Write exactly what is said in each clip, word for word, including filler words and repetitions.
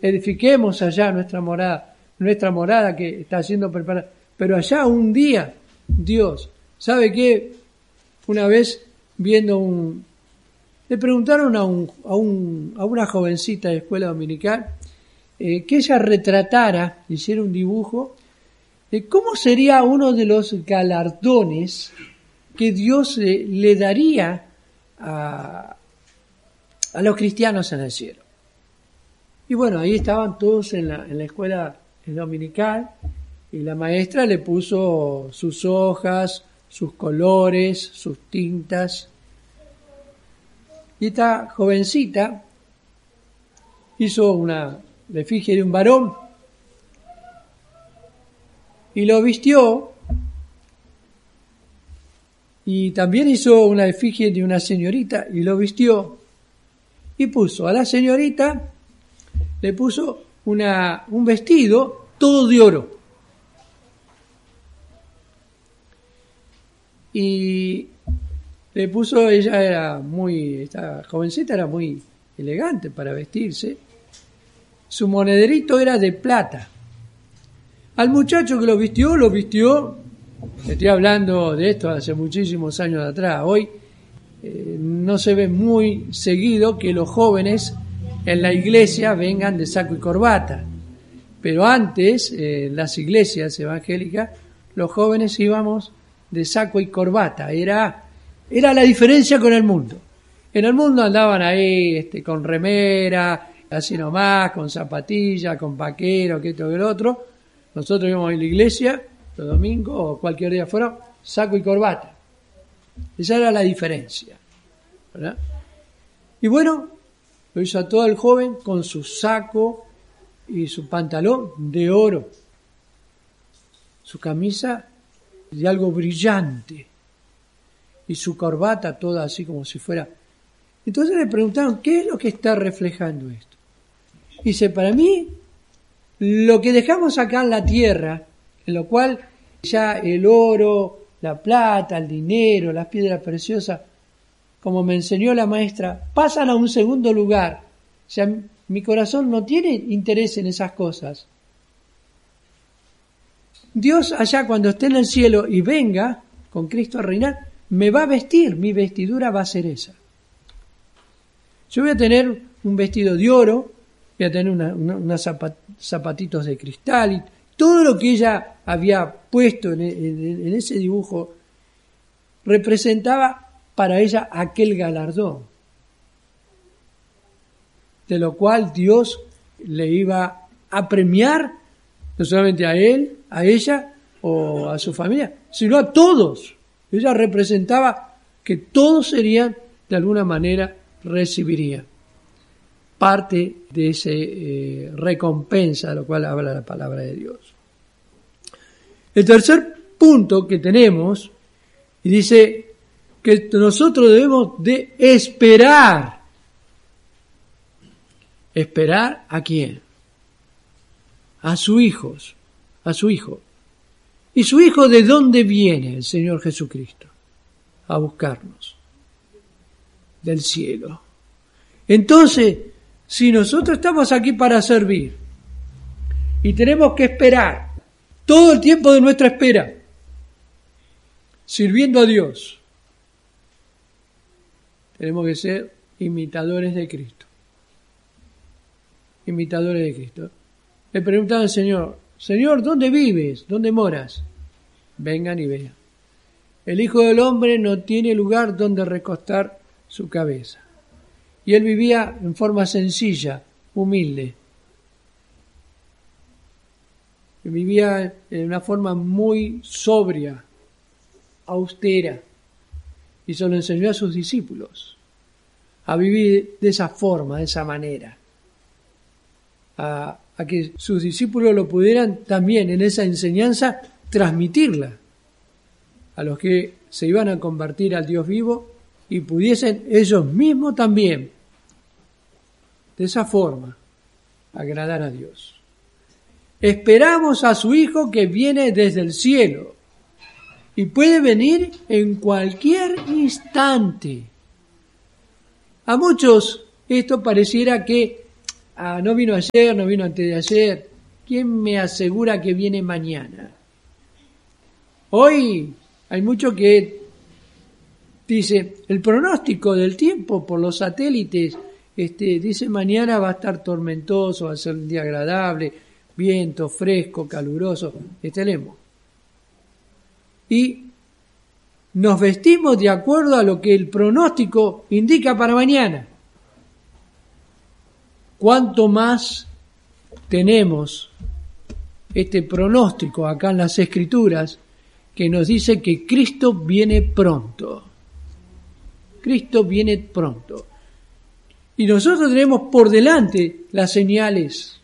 edifiquemos allá nuestra morada, nuestra morada que está siendo preparada. Pero allá un día, Dios, ¿sabe qué? Una vez viendo un... Le preguntaron a, un, a, un, a una jovencita de escuela dominical eh, que ella retratara, hiciera un dibujo de cómo sería uno de los galardones que Dios eh, le daría a, a los cristianos en el cielo. Y bueno, ahí estaban todos en la, en la escuela dominical y la maestra le puso sus hojas, sus colores, sus tintas. Y esta jovencita hizo una efigie de un varón y lo vistió, y también hizo una efigie de una señorita y lo vistió, y puso a la señorita, le puso una, un vestido todo de oro. Y le puso, ella era muy, esta jovencita era muy elegante para vestirse, su monederito era de plata. Al muchacho que lo vistió, lo vistió, estoy hablando de esto hace muchísimos años atrás, hoy eh, no se ve muy seguido que los jóvenes en la iglesia vengan de saco y corbata, pero antes eh, en las iglesias evangélicas los jóvenes íbamos de saco y corbata, era, era la diferencia con el mundo. En el mundo andaban ahí este, con remera, así nomás, con zapatillas, con vaquero, que esto que el otro. Nosotros íbamos a la iglesia los domingos o cualquier día fuera, saco y corbata. Esa era la diferencia, ¿verdad? Y bueno, lo hizo a todo el joven con su saco y su pantalón de oro, su camisa de algo brillante y su corbata toda así como si fuera. Entonces le preguntaron, ¿qué es lo que está reflejando esto? Dice, para mí, lo que dejamos acá en la tierra, en lo cual ya el oro, la plata, el dinero, las piedras preciosas, como me enseñó la maestra, pasan a un segundo lugar. O sea, mi corazón no tiene interés en esas cosas. Dios allá cuando esté en el cielo y venga con Cristo a reinar, me va a vestir, mi vestidura va a ser esa. Yo voy a tener un vestido de oro, voy a tener una, una, unos zapat, zapatitos de cristal, y todo lo que ella había puesto en, en, en ese dibujo representaba para ella aquel galardón, de lo cual Dios le iba a premiar, no solamente a él, a ella o a su familia, sino a todos. Ella representaba que todos serían, de alguna manera, recibirían parte de esa eh, recompensa, de lo cual habla la palabra de Dios. El tercer punto que tenemos, y dice que nosotros debemos de esperar. ¿Esperar a quién? A sus hijos, a su hijo. ¿Y su hijo de dónde viene? El Señor Jesucristo, a buscarnos, del cielo. Entonces, si nosotros estamos aquí para servir y tenemos que esperar todo el tiempo de nuestra espera, sirviendo a Dios, tenemos que ser imitadores de Cristo. Imitadores de Cristo. Le preguntaban al Señor, Señor, ¿dónde vives? ¿Dónde moras? Vengan y vean. El Hijo del Hombre no tiene lugar donde recostar su cabeza. Y él vivía en forma sencilla, humilde. Vivía en una forma muy sobria, austera. Y se lo enseñó a sus discípulos a vivir de esa forma, de esa manera. A, a que sus discípulos lo pudieran también en esa enseñanza transmitirla a los que se iban a convertir al Dios vivo y pudiesen ellos mismos también de esa forma agradar a Dios. Esperamos a su Hijo que viene desde el cielo y puede venir en cualquier instante. A muchos esto pareciera que ah, no vino ayer, no vino antes de ayer. ¿Quién me asegura que viene mañana? Hoy hay mucho que dice, el pronóstico del tiempo por los satélites, este, dice mañana va a estar tormentoso, va a ser un día agradable, viento fresco, caluroso, este leemos. Y nos vestimos de acuerdo a lo que el pronóstico indica para mañana. ¿Cuánto más tenemos este pronóstico acá en las Escrituras que nos dice que Cristo viene pronto? Cristo viene pronto. Y nosotros tenemos por delante las señales.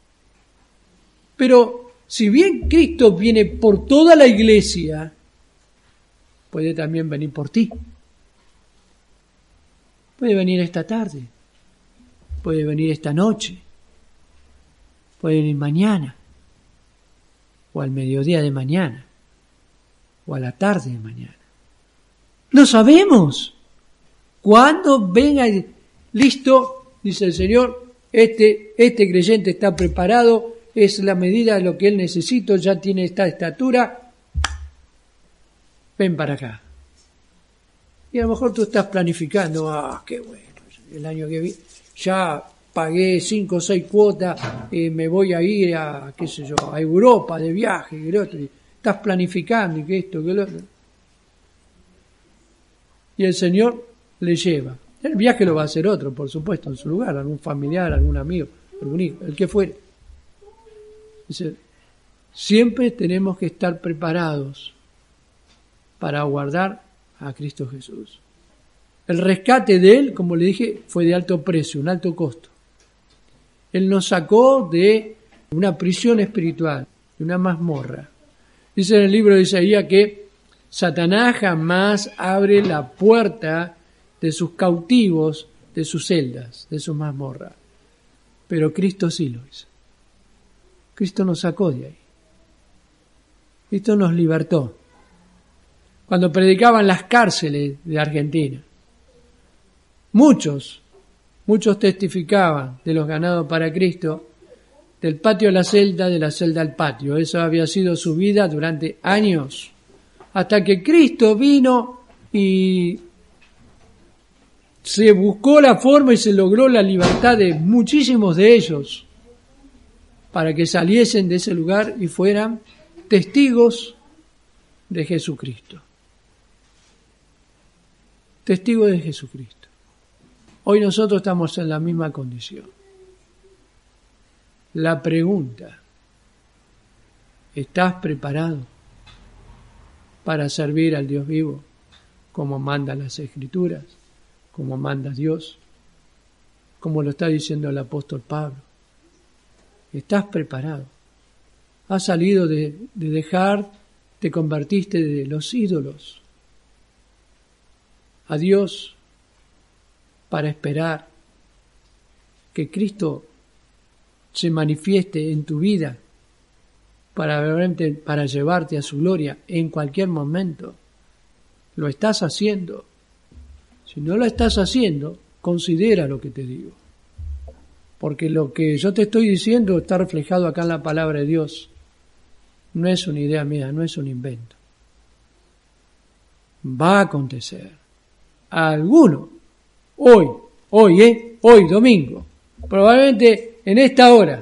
Pero si bien Cristo viene por toda la iglesia, puede también venir por ti. Puede venir esta tarde. Puede venir esta noche. Puede venir mañana. O al mediodía de mañana. O a la tarde de mañana. No sabemos. Cuando venga, listo, dice el Señor, este, este creyente está preparado, es la medida de lo que él necesita, ya tiene esta estatura, ven para acá. Y a lo mejor tú estás planificando, ah, qué bueno, el año que viene, ya pagué cinco o seis cuotas, eh, me voy a ir a, qué sé yo, a Europa de viaje, que lo otro, y estás planificando y que esto, que lo otro. Y el Señor le lleva. El viaje lo va a hacer otro, por supuesto, en su lugar, algún familiar, algún amigo, algún hijo, el que fuere. Dice, siempre tenemos que estar preparados para aguardar a Cristo Jesús. El rescate de Él, como le dije, fue de alto precio, un alto costo. Él nos sacó de una prisión espiritual, de una mazmorra. Dice en el libro de Isaías que Satanás jamás abre la puerta de sus cautivos, de sus celdas, de sus mazmorras. Pero Cristo sí lo hizo. Cristo nos sacó de ahí. Cristo nos libertó. Cuando predicaban las cárceles de Argentina, muchos, muchos testificaban de los ganados para Cristo, del patio a la celda, de la celda al patio. Eso había sido su vida durante años, hasta que Cristo vino y se buscó la forma y se logró la libertad de muchísimos de ellos para que saliesen de ese lugar y fueran testigos de Jesucristo. Testigos de Jesucristo. Hoy nosotros estamos en la misma condición. La pregunta, ¿estás preparado para servir al Dios vivo como mandan las Escrituras? Como manda Dios, como lo está diciendo el apóstol Pablo. ¿Estás preparado? Has salido de, de dejar, te convertiste de los ídolos a Dios para esperar que Cristo se manifieste en tu vida para, para llevarte a su gloria en cualquier momento. ¿Lo estás haciendo? Si no lo estás haciendo, considera lo que te digo. Porque lo que yo te estoy diciendo está reflejado acá en la palabra de Dios. No es una idea mía, no es un invento. Va a acontecer. A alguno, hoy, hoy, ¿eh? Hoy, domingo, probablemente en esta hora,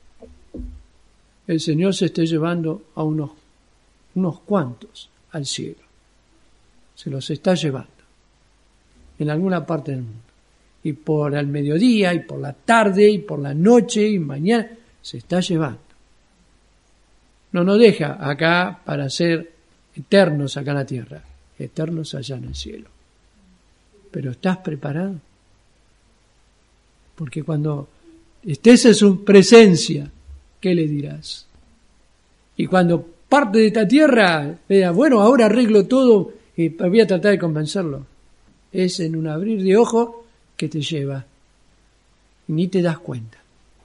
el Señor se esté llevando a unos, unos cuantos al cielo. Se los está llevando. En alguna parte del mundo. Y por el mediodía, y por la tarde, y por la noche, y mañana, se está llevando. No nos deja acá para ser eternos acá en la tierra, eternos allá en el cielo. Pero ¿estás preparado? Porque cuando estés en su presencia, ¿qué le dirás? Y cuando parte de esta tierra, le dirás, bueno, ahora arreglo todo y voy a tratar de convencerlo. Es en un abrir de ojos que te lleva. Y ni te das cuenta.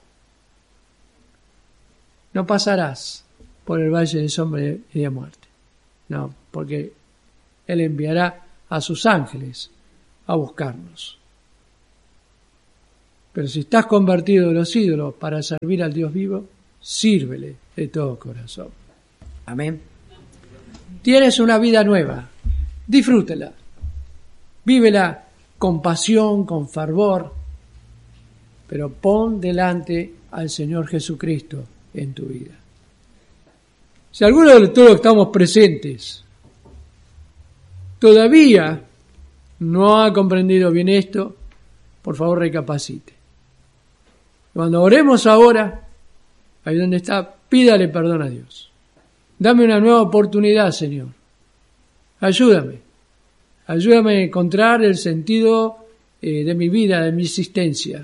No pasarás por el valle de sombra y de muerte. No, porque Él enviará a sus ángeles a buscarnos. Pero si estás convertido de los ídolos para servir al Dios vivo, sírvele de todo corazón. Amén. Tienes una vida nueva, disfrútela, vívela con pasión, con fervor, pero pon delante al Señor Jesucristo en tu vida. Si alguno de todos los que estamos presentes todavía no ha comprendido bien esto, por favor recapacite. Cuando oremos ahora, ahí donde está, pídale perdón a Dios. Dame una nueva oportunidad, Señor. Ayúdame. Ayúdame a encontrar el sentido eh, de mi vida, de mi existencia,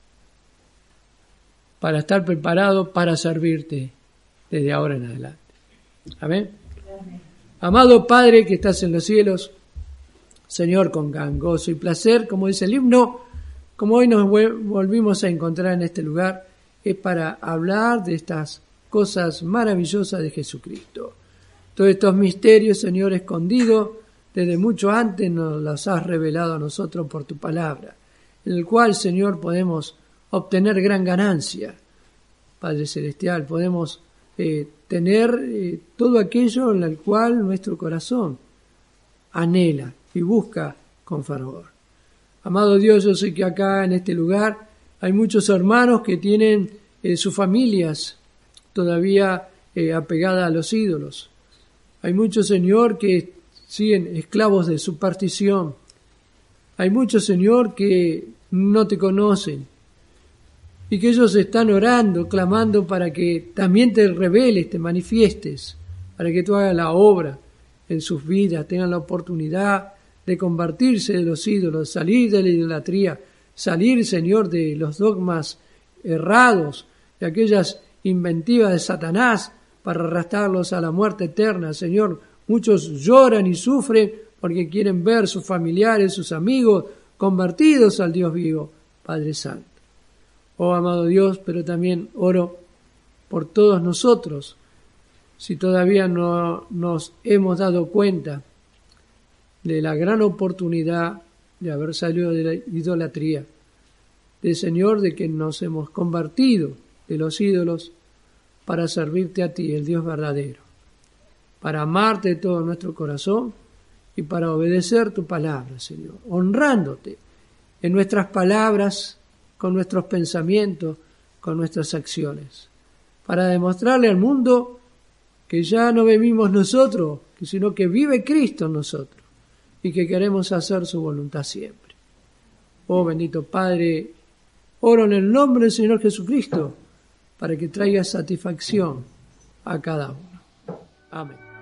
para estar preparado para servirte desde ahora en adelante. Amén. Amén. Amado Padre que estás en los cielos, Señor, con gran gozo y placer, como dice el himno, como hoy nos volvimos a encontrar en este lugar, es para hablar de estas cosas maravillosas de Jesucristo. Todos estos misterios, Señor, escondidos desde mucho antes, nos los has revelado a nosotros por tu palabra, en el cual, Señor, podemos obtener gran ganancia. Padre Celestial, podemos eh, tener eh, todo aquello en el cual nuestro corazón anhela y busca con fervor. Amado Dios, yo sé que acá en este lugar hay muchos hermanos que tienen eh, sus familias todavía eh, apegadas a los ídolos. Hay muchos, Señor, que siguen esclavos de superstición. Hay muchos, Señor, que no te conocen y que ellos están orando, clamando para que también te reveles, te manifiestes, para que tú hagas la obra en sus vidas, tengan la oportunidad de convertirse de los ídolos, salir de la idolatría, salir, Señor, de los dogmas errados, de aquellas inventivas de Satanás para arrastrarlos a la muerte eterna. Señor, muchos lloran y sufren porque quieren ver sus familiares, sus amigos convertidos al Dios vivo, Padre Santo. Oh, amado Dios, pero también oro por todos nosotros, si todavía no nos hemos dado cuenta de la gran oportunidad de haber salido de la idolatría, de Señor, de que nos hemos convertido de los ídolos para servirte a ti, el Dios verdadero, para amarte de todo nuestro corazón y para obedecer tu palabra, Señor, honrándote en nuestras palabras, con nuestros pensamientos, con nuestras acciones, para demostrarle al mundo que ya no vivimos nosotros, sino que vive Cristo en nosotros y que queremos hacer su voluntad siempre. Oh bendito Padre, oro en el nombre del Señor Jesucristo para que traiga satisfacción a cada uno. Amén.